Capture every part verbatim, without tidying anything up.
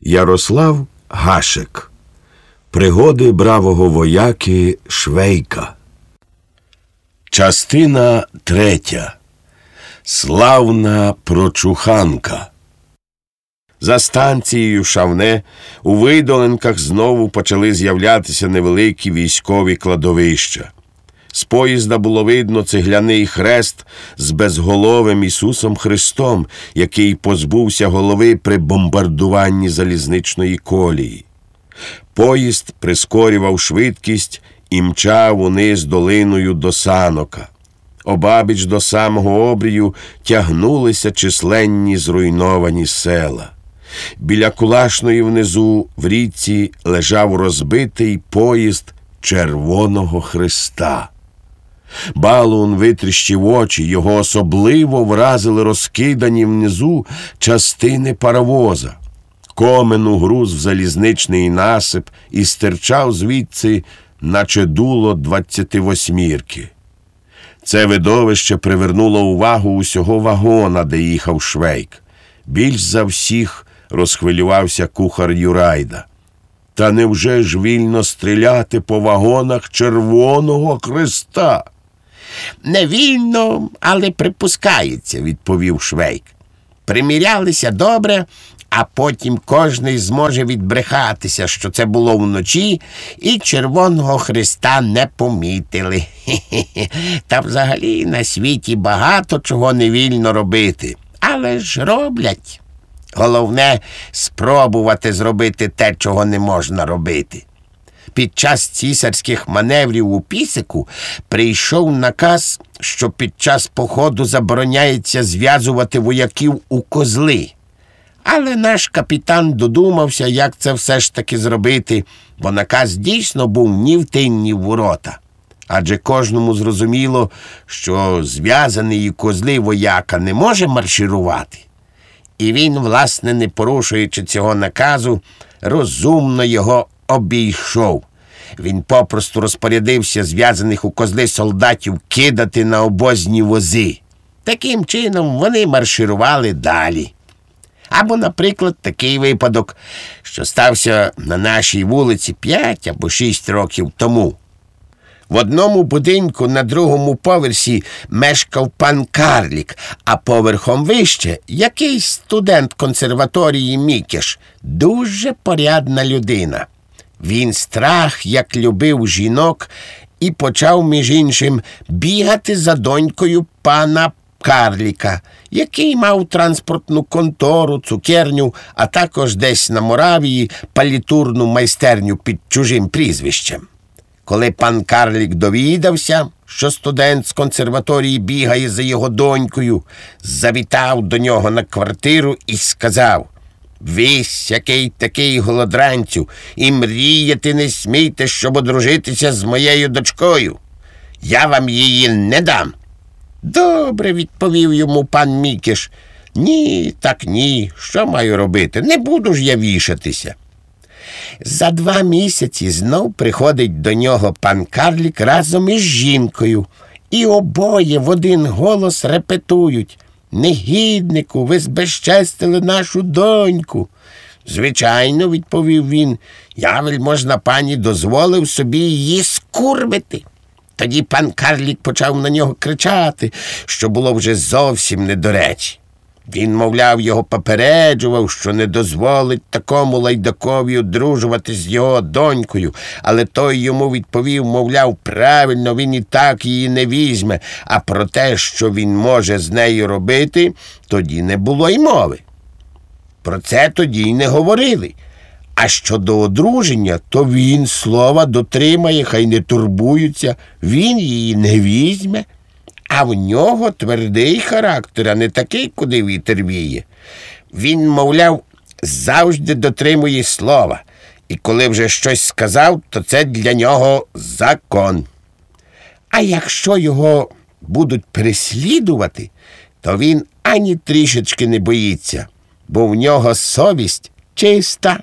Ярослав Гашек. Пригоди бравого вояки Швейка. Частина третя. Славна прочуханка. За станцією Шавне у видолинках знову почали з'являтися невеликі військові кладовища. З поїзда було видно цегляний хрест з безголовим Ісусом Христом, який позбувся голови при бомбардуванні залізничної колії. Поїзд прискорював швидкість і мчав униз долиною до Санока. Обабіч до самого обрію тягнулися численні зруйновані села. Біля Кулашної внизу в річці лежав розбитий поїзд Червоного Христа. Балун витріщив очі, його особливо вразили розкидані внизу частини паровоза. Комену груз в залізничний насип і стирчав звідси, наче дуло двадцятивосьмірки. Це видовище привернуло увагу усього вагона, де їхав Швейк. Більш за всіх розхвилювався кухар Юрайда. Та невже ж вільно стріляти по вагонах Червоного Христа? Не вільно, але припускається, відповів Швейк. Примірялися добре, а потім кожний зможе відбрехатися, що це було вночі, і Червоного Христа не помітили. Хе-хе-хе. Та взагалі на світі багато чого не вільно робити. Але ж роблять. Головне – спробувати зробити те, чого не можна робити. Під час цісарських маневрів у Пісику прийшов наказ, що під час походу забороняється зв'язувати вояків у козли. Але наш капітан додумався, як це все ж таки зробити, бо наказ дійсно був ні в тин, ні в ворота. Адже кожному зрозуміло, що зв'язаний у козли вояка не може марширувати. І він, власне, не порушуючи цього наказу, розумно його обійшов. Він попросту розпорядився зв'язаних у козли солдатів кидати на обозні вози. Таким чином вони марширували далі. Або, наприклад, такий випадок, що стався на нашій вулиці п'ять або шість років тому. В одному будинку на другому поверсі мешкав пан Карлік, а поверхом вище якийсь студент консерваторії Мікеш, дуже порядна людина. Він страх як любив жінок і почав, між іншим, бігати за донькою пана Карліка, який мав транспортну контору, цукерню, а також десь на Моравії палітурну майстерню під чужим прізвищем. Коли пан Карлік довідався, що студент з консерваторії бігає за його донькою, завітав до нього на квартиру і сказав: «Вись, який такий голодранцю, і мріяти не смійте, щоб одружитися з моєю дочкою. Я вам її не дам». «Добре», – відповів йому пан Мікеш. «Ні, так ні, що маю робити? Не буду ж я вішатися». За два місяці знов приходить до нього пан Карлік разом із жінкою, і обоє в один голос репетують: «Негіднику, ви збезчестили нашу доньку». «Звичайно», – відповів він, – «я, вельможна пані, дозволив собі її скурвити». Тоді пан Карлік почав на нього кричати, що було вже зовсім не до речі. Він, мовляв, його попереджував, що не дозволить такому лайдакові одружувати з його донькою, але той йому відповів, мовляв, правильно, він і так її не візьме, а про те, що він може з нею робити, тоді не було й мови. Про це тоді й не говорили. А щодо одруження, то він слова дотримає, хай не турбуються, він її не візьме. А в нього твердий характер, а не такий, куди вітер віє. Він, мовляв, завжди дотримує слова. І коли вже щось сказав, то це для нього закон. А якщо його будуть переслідувати, то він ані трішечки не боїться, бо в нього совість чиста.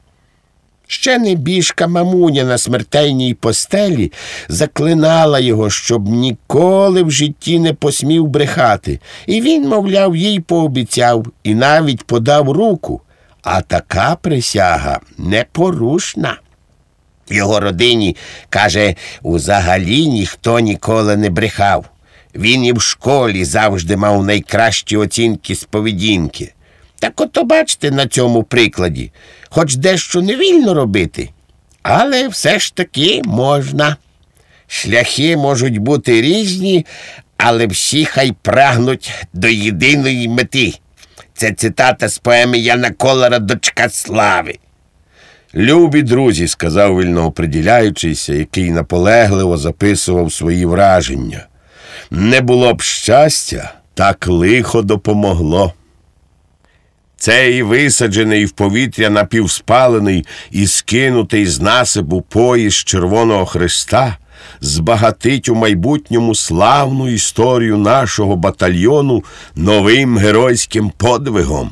Ще небіжка мамуня на смертельній постелі заклинала його, щоб ніколи в житті не посмів брехати. І він, мовляв, їй пообіцяв і навіть подав руку. А така присяга непорушна. Його родині, каже, узагалі ніхто ніколи не брехав. Він і в школі завжди мав найкращі оцінки з поведінки. Так ото бачите на цьому прикладі, хоч дещо невільно робити, але все ж таки можна. Шляхи можуть бути різні, але всі хай прагнуть до єдиної мети. Це цитата з поеми Яна Колера «Дочка слави». «Любі друзі», – сказав вільнооприділяючийся, який наполегливо записував свої враження, «не було б щастя, так лихо допомогло». Цей висаджений в повітря напівспалений і скинутий з насипу поїзд Червоного Хреста збагатить у майбутньому славну історію нашого батальйону новим геройським подвигом.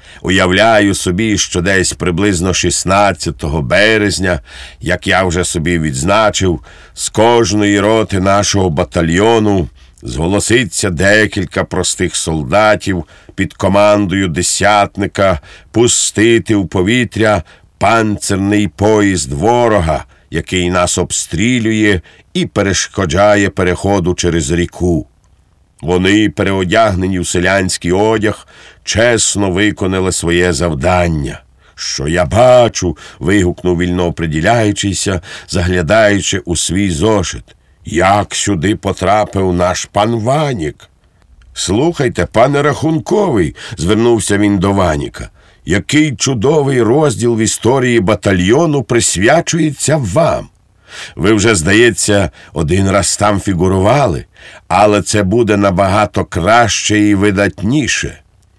Уявляю собі, що десь приблизно шістнадцятого березня, як я вже собі відзначив, з кожної роти нашого батальйону зголоситься декілька простих солдатів під командою десятника пустити в повітря панцирний поїзд ворога, який нас обстрілює і перешкоджає переходу через ріку. Вони, переодягнені в селянський одяг, чесно виконали своє завдання. «Що я бачу?» – вигукнув вільнооприділяючийся, заглядаючи у свій зошит. «Як сюди потрапив наш пан Ванік?» «Слухайте, пане Рахунковий», – звернувся він до Ваніка, – «який чудовий розділ в історії батальйону присвячується вам. Ви вже, здається, один раз там фігурували, але це буде набагато краще і видатніше».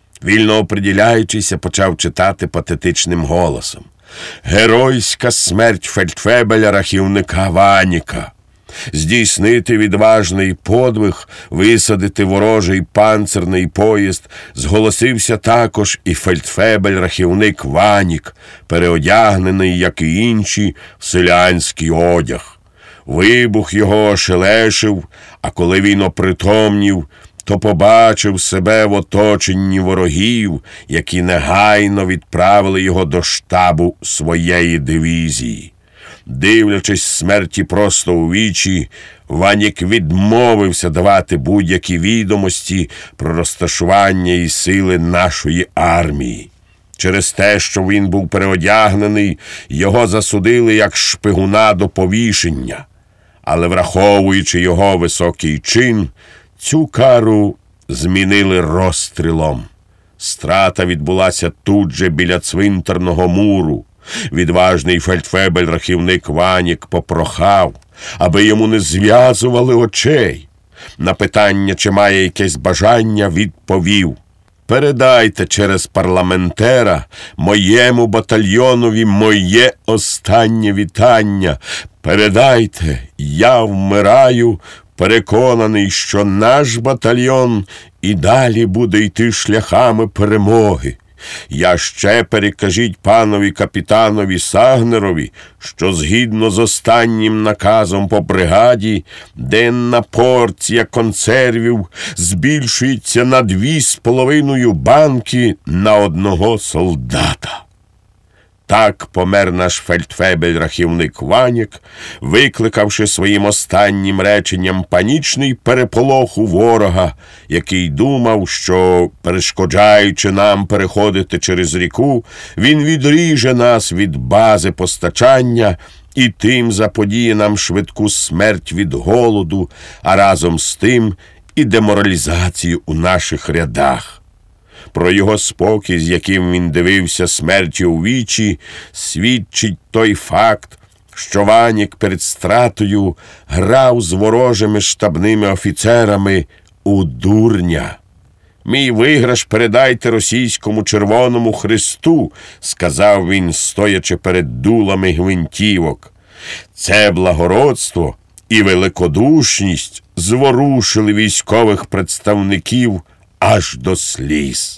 Вільнооприділяючийся почав читати патетичним голосом. «Геройська смерть фельдфебеля-рахівника Ваніка. Здійснити відважний подвиг, висадити ворожий панцирний поїзд, зголосився також і фельдфебель-рахівник Ванік, переодягнений, як і інші, в селянський одяг. Вибух його ошелешив, а коли він опритомнів, то побачив себе в оточенні ворогів, які негайно відправили його до штабу своєї дивізії. Дивлячись смерті просто у вічі, Ванік відмовився давати будь-які відомості про розташування і сили нашої армії. Через те, що він був переодягнений, його засудили як шпигуна до повішення. Але, враховуючи його високий чин, цю кару змінили розстрілом. Страта відбулася тут же біля цвинтарного муру. Відважний фельдфебель-рахівник Ванік попрохав, аби йому не зв'язували очей. На питання, чи має якесь бажання, відповів: «Передайте через парламентера моєму батальйонові моє останнє вітання. Передайте, я вмираю, переконаний, що наш батальйон і далі буде йти шляхами перемоги. Я ще перекажіть панові капітанові Сагнерові, що згідно з останнім наказом по бригаді, денна порція консервів збільшується на дві з половиною банки на одного солдата». Так помер наш фельдфебель-рахівник Ванік, викликавши своїм останнім реченням панічний переполох у ворога, який думав, що, перешкоджаючи нам переходити через ріку, він відріже нас від бази постачання і тим заподіє нам швидку смерть від голоду, а разом з тим і деморалізацію у наших рядах. Про його спокій, з яким він дивився смерті у вічі, свідчить той факт, що Ванік перед стратою грав з ворожими штабними офіцерами у дурня. «Мій виграш передайте російському Червоному Хресту», – сказав він, стоячи перед дулами гвинтівок. Це благородство і великодушність зворушили військових представників аж до сліз.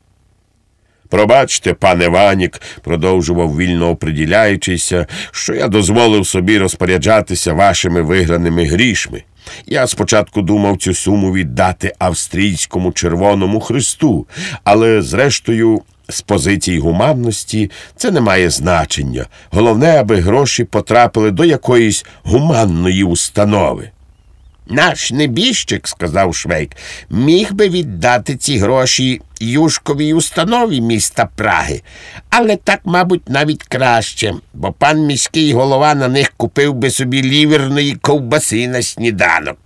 «Пробачте, пане Ванік», – продовжував вільнооприділяючийся, – «що я дозволив собі розпоряджатися вашими виграними грішми. Я спочатку думав цю суму віддати австрійському Червоному Хресту, але, зрештою, З позицій гуманності це не має значення. Головне, аби гроші потрапили до якоїсь гуманної установи. Наш небіжчик, сказав Швейк, міг би віддати ці гроші юшковій установі міста Праги. Але так, мабуть, навіть краще, бо пан міський голова на них купив би собі ліверної ковбаси на сніданок.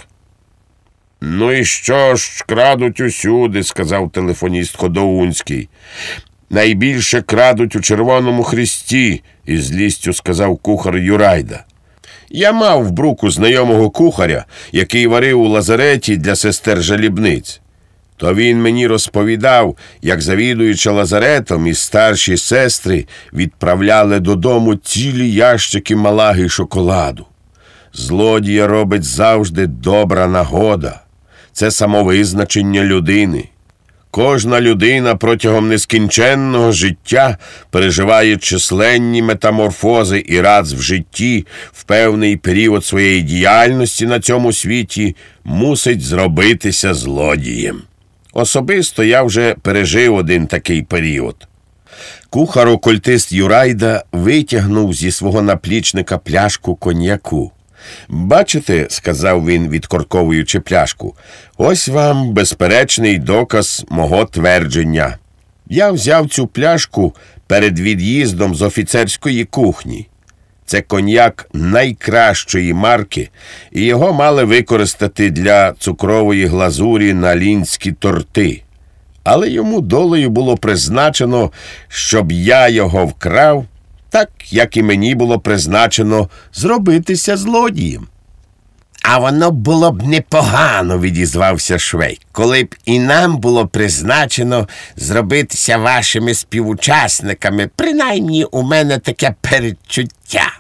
Ну і що ж, крадуть усюди, сказав телефоніст Ходоунський. Найбільше крадуть у Червоному Хресті, із злістю сказав кухар Юрайда. Я мав в Бруку знайомого кухаря, який варив у лазареті для сестер жалібниць. То він мені розповідав, як завідуюча лазаретом і старші сестри відправляли додому цілі ящики малаги шоколаду. Злодія робить завжди добра нагода. Це самовизначення людини. Кожна людина протягом нескінченного життя переживає численні метаморфози і раз в житті, в певний період своєї діяльності на цьому світі, мусить зробитися злодієм. Особисто я вже пережив один такий період. Кухар-окультист Юрайда витягнув зі свого наплічника пляшку коньяку. «Бачите, – сказав він, відкорковуючи пляшку, – ось вам безперечний доказ мого твердження. Я взяв цю пляшку перед від'їздом з офіцерської кухні. Це коньяк найкращої марки, і його мали використати для цукрової глазурі на лінські торти. Але йому долею було призначено, щоб я його вкрав, так, як і мені було призначено зробитися злодієм». «А воно було б непогано, – відізвався Швейк, – коли б і нам було призначено зробитися вашими співучасниками. Принаймні у мене таке передчуття».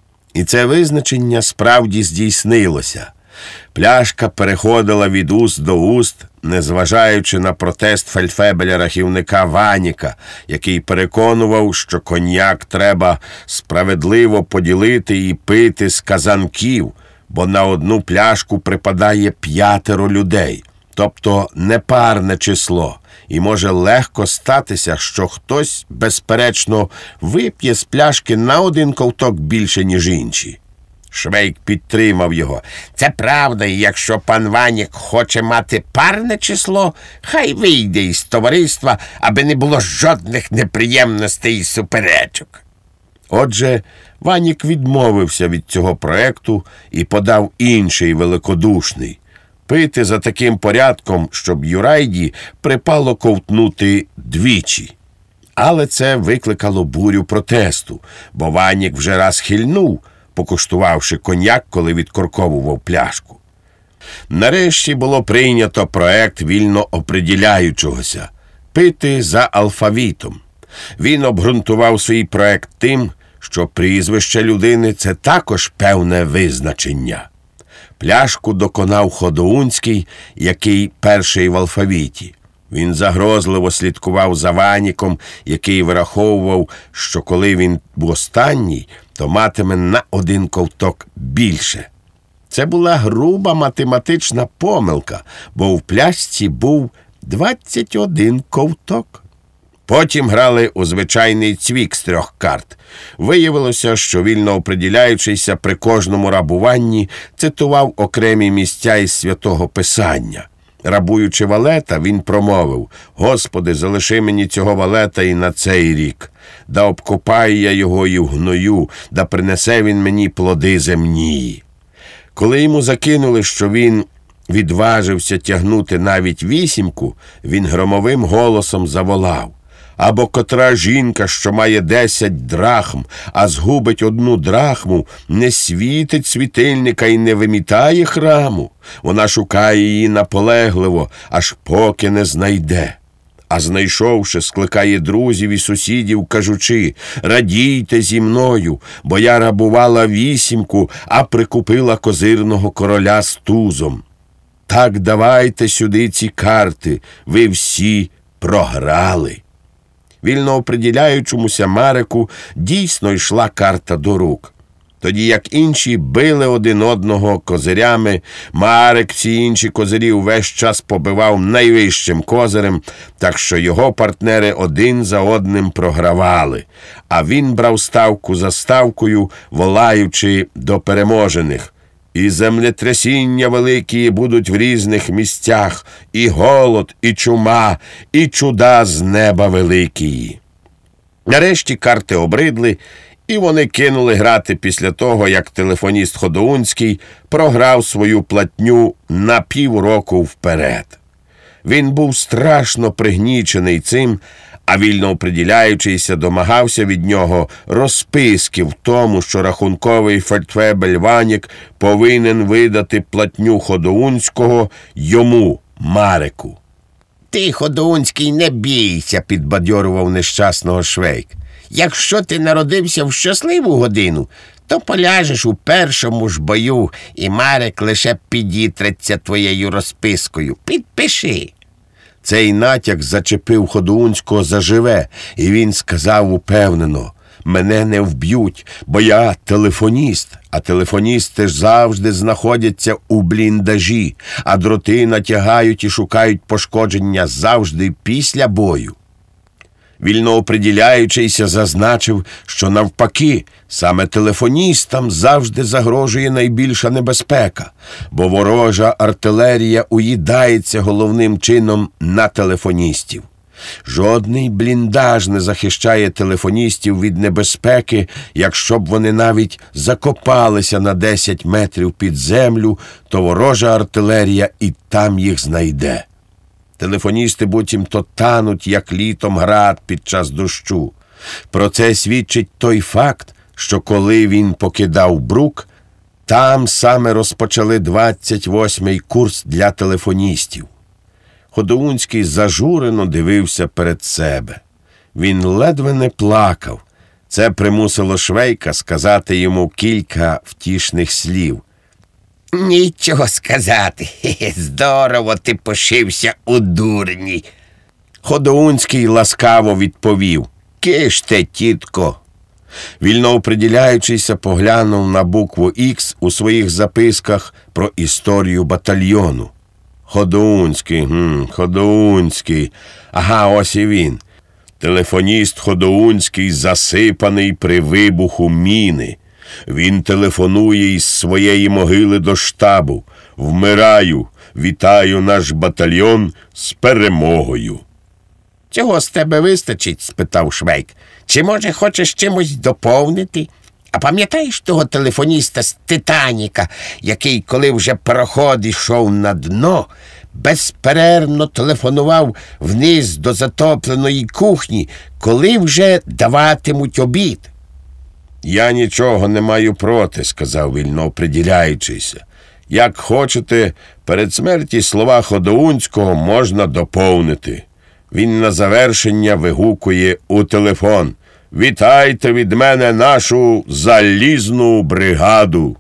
І це визначення справді здійснилося. Пляшка переходила від уст до уст, незважаючи на протест фельдфебеля-рахівника Ваніка, який переконував, що коньяк треба справедливо поділити і пити з казанків, бо на одну пляшку припадає п'ятеро людей, тобто непарне число, і може легко статися, що хтось, безперечно, вип'є з пляшки на один ковток більше, ніж інші. Швейк підтримав його. «Це правда, і якщо пан Ванік хоче мати парне число, хай вийде із товариства, аби не було жодних неприємностей і суперечок». Отже, Ванік відмовився від цього проекту і подав інший великодушний – пити за таким порядком, щоб Юрайді припало ковтнути двічі. Але це викликало бурю протесту, бо Ванік вже раз хильнув, покуштувавши коньяк, коли відкорковував пляшку. Нарешті було прийнято проект вільно оприділяючогося – пити за алфавітом. Він обґрунтував свій проект тим, що прізвище людини – це також певне визначення. Пляшку доконав Ходоунський, який перший в алфавіті. Він загрозливо слідкував за Ваніком, який вираховував, що коли він був останній, то матиме на один ковток більше. Це була груба математична помилка, бо в пляшці був двадцять один ковток. Потім грали у звичайний цвік з трьох карт. Виявилося, що вільно оприділяючийся при кожному рабуванні цитував окремі місця із Святого Писання. Рабуючи валета, він промовив: «Господи, залиши мені цього валета і на цей рік. Да обкопаю я його і в гною, да принесе він мені плоди земнії». Коли йому закинули, що він відважився тягнути навіть вісімку, він громовим голосом заволав: «Або котра жінка, що має десять драхм, а згубить одну драхму, не світить світильника і не вимітає храму. Вона шукає її наполегливо, аж поки не знайде. А знайшовши, скликає друзів і сусідів, кажучи: радійте зі мною, бо я рабувала вісімку, а прикупила козирного короля з тузом. Так давайте сюди ці карти, ви всі програли». Вільно оприділяючомуся Мареку дійсно йшла карта до рук. Тоді як інші били один одного козирями, Марек всі інші козирі увесь час побивав найвищим козирем, так що його партнери один за одним програвали, а він брав ставку за ставкою, волаючи до переможених. І землетрясіння великі будуть в різних місцях, і голод, і чума, і чуда з неба великії. Нарешті карти обридли, і вони кинули грати після того, як телефоніст Ходоунський програв свою платню на півроку вперед. Він був страшно пригнічений цим, а вільнооприділяючийся домагався від нього розписки в тому, що рахунковий фельдфебель Ванік повинен видати платню Ходоунського йому, Мареку. Ти, Ходоунський, не бійся, підбадьорував нещасного Швейк. Якщо ти народився в щасливу годину, то поляжеш у першому ж бою, і Марек лише підітреться твоєю розпискою. Підпиши. Цей натяк зачепив Ходоунського заживе, і він сказав упевнено: «Мене не вб'ють, бо я телефоніст, а телефоністи ж завжди знаходяться у бліндажі, а дроти натягають і шукають пошкодження завжди після бою». Вільнооприділяючийся зазначив, що навпаки, саме телефоністам завжди загрожує найбільша небезпека, бо ворожа артилерія уїдається головним чином на телефоністів. Жодний бліндаж не захищає телефоністів від небезпеки, якщо б вони навіть закопалися на десять метрів під землю, то ворожа артилерія і там їх знайде. Телефоністи буцімто тануть, як літом град під час дощу. Про це свідчить той факт, що коли він покидав Брук, там саме розпочали двадцять восьмий курс для телефоністів. Ходоунський зажурено дивився перед себе. Він ледве не плакав. Це примусило Швейка сказати йому кілька втішних слів. Нічого сказати. Хе-хе, здорово ти пошився у дурні. Ходоунський ласкаво відповів: «Киште, тітко». Вільнооприділяючийся поглянув на букву «Х» у своїх записках про історію батальйону. Ходоунський, гм, Ходоунський. Ага, ось і він. Телефоніст Ходоунський засипаний при вибуху міни. Він телефонує із своєї могили до штабу. «Вмираю. Вітаю наш батальйон з перемогою». Цього з тебе вистачить? Спитав Швейк. Чи, може, хочеш чимось доповнити? А пам'ятаєш того телефоніста з Титаніка, який, коли вже пароход йшов на дно, безперервно телефонував вниз до затопленої кухні, коли вже даватимуть обід? «Я нічого не маю проти», – сказав вільнооприділяючийся. «Як хочете, перед смерті слова Ходоунського можна доповнити». Він на завершення вигукує у телефон: «Вітайте від мене нашу залізну бригаду».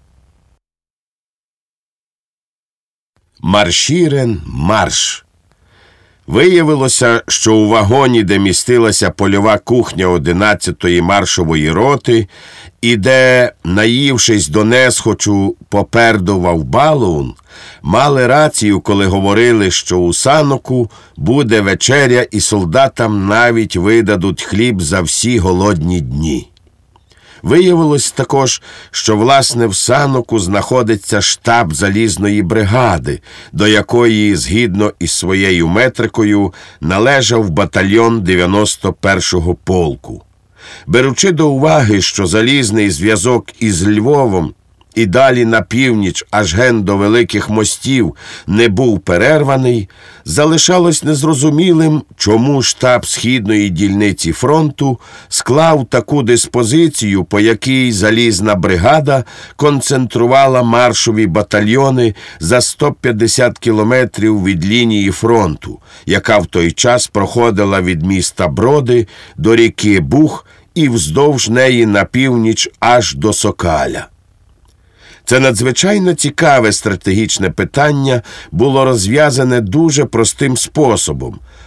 Маршірен марш. Виявилося, що у вагоні, де містилася польова кухня одинадцятої маршової роти, і де, наївшись до несхочу, попердував балун, мали рацію, коли говорили, що у Саноку буде вечеря і солдатам навіть видадуть хліб за всі голодні дні. Виявилось також, що, власне, в Саноку знаходиться штаб залізної бригади, до якої, згідно із своєю метрикою, належав батальйон дев'яносто першого полку. Беручи до уваги, що залізний зв'язок із Львовом і далі на північ аж ген до Великих Мостів не був перерваний, залишалось незрозумілим, чому штаб Східної дільниці фронту склав таку диспозицію, по якій залізна бригада концентрувала маршові батальйони за сто п'ятдесят кілометрів від лінії фронту, яка в той час проходила від міста Броди до ріки Буг і вздовж неї на північ аж до Сокаля. Це надзвичайно цікаве стратегічне питання було розв'язане дуже простим способом,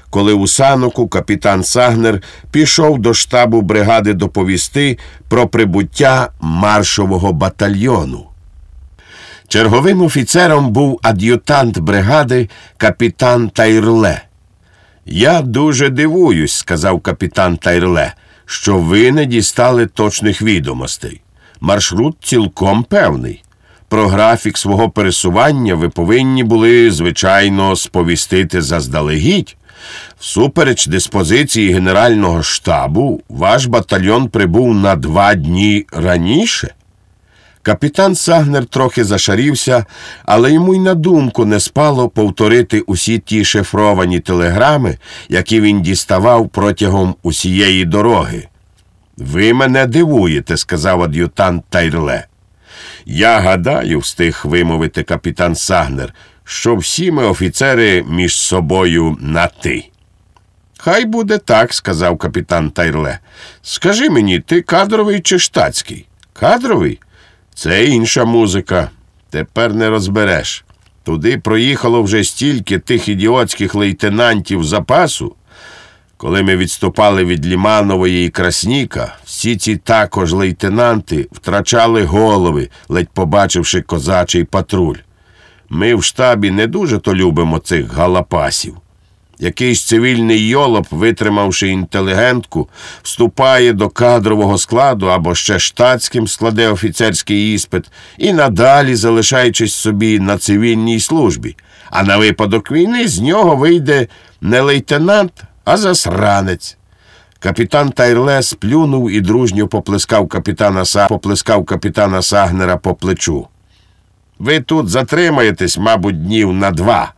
коли у саноку капітан Сагнер пішов до штабу бригади доповісти про прибуття маршового батальйону. Черговим офіцером був ад'ютант бригади капітан Тайрле. «Я дуже дивуюсь, – сказав капітан Тайрле, – що ви не дістали точних відомостей. Маршрут цілком певний. Про графік свого пересування ви повинні були, звичайно, сповістити заздалегідь. Всупереч диспозиції Генерального штабу, ваш батальйон прибув на два дні раніше». Капітан Сагнер трохи зашарівся, але йому й на думку не спало повторити усі ті шифровані телеграми, які він діставав протягом усієї дороги. «Ви мене дивуєте», – сказав ад'ютант Тайрле. «Я гадаю, – встиг вимовити капітан Сагнер, – що всі ми офіцери між собою на «ти». «Хай буде так», – сказав капітан Тайрле. «Скажи мені, ти кадровий чи штатський?» «Кадровий? Це інша музика. Тепер не розбереш. Туди проїхало вже стільки тих ідіотських лейтенантів запасу. Коли ми відступали від Ліманової і Красніка, всі ці також лейтенанти втрачали голови, ледь побачивши козачий патруль. Ми в штабі не дуже-то любимо цих галапасів. Якийсь цивільний йолоп, витримавши інтелігентку, вступає до кадрового складу або ще штатським складе офіцерський іспит і надалі залишаючись собі на цивільній службі. А на випадок війни з нього вийде не лейтенант, а засранець. Капітан Тайрле сплюнув і дружньо поплескав капітана, Са... поплескав капітана Сагнера по плечу. «Ви тут затримаєтесь, мабуть, днів на два.